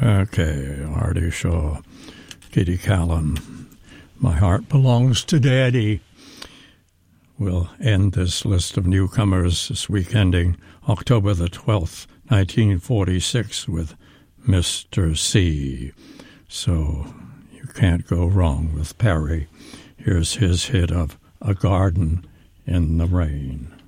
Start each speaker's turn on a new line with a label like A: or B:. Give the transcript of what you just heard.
A: Okay, Artie Shaw, Kitty Callan. My Heart Belongs to Daddy. We'll end this list of newcomers this week, ending October the 12th, 1946, with Mr. C. So you can't go wrong with Perry. Here's his hit of A Garden in the Rain.